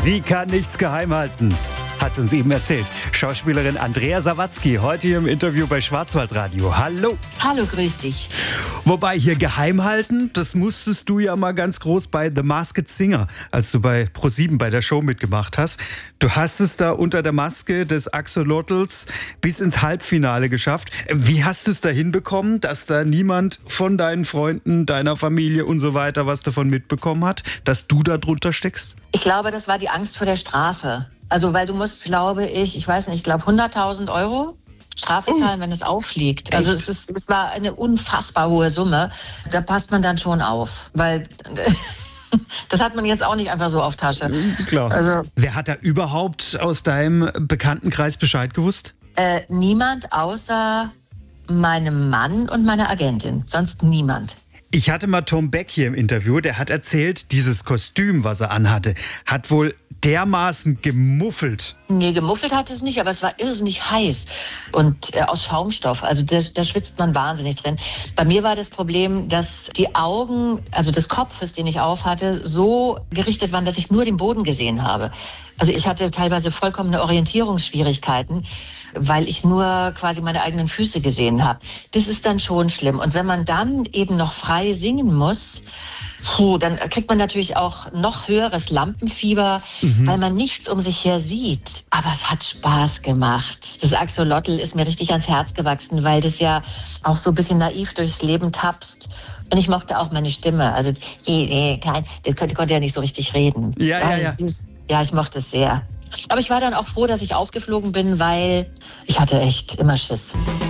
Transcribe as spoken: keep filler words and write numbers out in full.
Sie kann nichts geheim halten, hat uns eben erzählt. Schauspielerin Andrea Sawatzki, heute hier im Interview bei Schwarzwaldradio. Hallo. Hallo, grüß dich. Wobei, hier geheim halten, das musstest du ja mal ganz groß bei The Masked Singer, als du bei ProSieben bei der Show mitgemacht hast. Du hast es da unter der Maske des Axolotls bis ins Halbfinale geschafft. Wie hast du es da hinbekommen, dass da niemand von deinen Freunden, deiner Familie und so weiter was davon mitbekommen hat, dass du da drunter steckst? Ich glaube, das war die Angst vor der Strafe. Also, weil du musst, glaube ich, ich weiß nicht, ich glaube hunderttausend Euro Strafe zahlen, oh. wenn es auffliegt. Also es, ist, es war eine unfassbar hohe Summe. Da passt man dann schon auf, weil das hat man jetzt auch nicht einfach so auf Tasche. Klar. Also, wer hat da überhaupt aus deinem Bekanntenkreis Bescheid gewusst? Äh, niemand außer meinem Mann und meiner Agentin. Sonst niemand. Ich hatte mal Tom Beck hier im Interview, der hat erzählt, dieses Kostüm, was er anhatte, hat wohl dermaßen gemuffelt. Nee, gemuffelt hat es nicht, aber es war irrsinnig heiß und äh, aus Schaumstoff. Also da, da schwitzt man wahnsinnig drin. Bei mir war das Problem, dass die Augen, also des Kopfes, den ich auf hatte, so gerichtet waren, dass ich nur den Boden gesehen habe. Also ich hatte teilweise vollkommene Orientierungsschwierigkeiten, weil ich nur quasi meine eigenen Füße gesehen habe. Das ist dann schon schlimm. Und wenn man dann eben noch frei singen muss, puh, dann kriegt man natürlich auch noch höheres Lampenfieber, mhm. weil man nichts um sich her sieht. Aber es hat Spaß gemacht. Das Axolotl ist mir richtig ans Herz gewachsen, weil das ja auch so ein bisschen naiv durchs Leben tapst. Und ich mochte auch meine Stimme. Also, kein, das konnte, konnte ja nicht so richtig reden. Ja, ja, ja. Ja, ich mochte es sehr. Aber ich war dann auch froh, dass ich aufgeflogen bin, weil ich hatte echt immer Schiss.